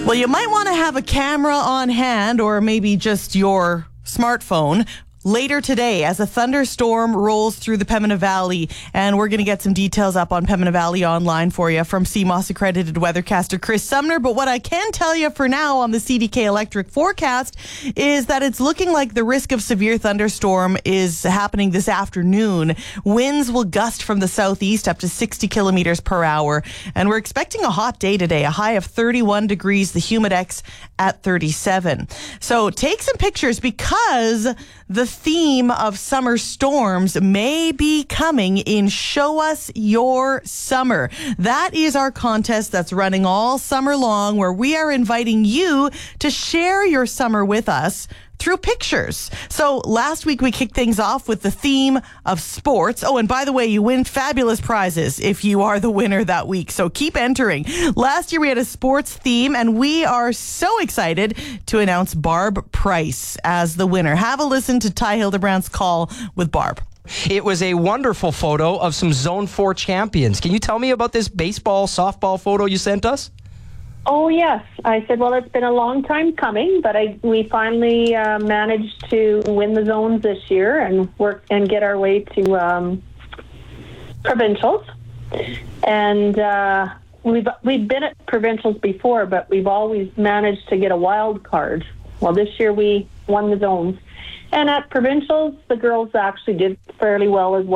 Well, you might want to have a camera on hand or maybe just your smartphone later today as a thunderstorm rolls through the Pembina Valley. And we're going to get some details up on Pembina Valley Online for you from CMOS accredited weathercaster Chris Sumner. But what I can tell you for now on the CDK Electric forecast is that it's looking like the risk of severe thunderstorm is happening this afternoon. Winds will gust from the southeast up to 60 kilometers per hour. And we're expecting a hot day today, a high of 31 degrees, the Humidex at 37. So take some pictures because the theme of summer storms may be coming in Show Us Your Summer. That is our contest that's running all summer long, where we are inviting you to share your summer with us through pictures. So last week we kicked things off with the theme of sports. Oh, and by the way, you win fabulous prizes if you are the winner that week. So keep entering. Last year we had a sports theme, and we are so excited to announce Barb Price as the winner. Have a listen to Ty Hildebrandt's call with Barb. It was a wonderful photo of some Zone 4 champions. Can you tell me about this baseball, softball photo you sent us? Oh, yes. I said, well, it's been a long time coming, but we finally managed to win the zones this year and work and get our way to provincials. And we've been at provincials before, but we've always managed to get a wild card. Well, this year we won the zones. And at provincials, the girls actually did fairly well as well.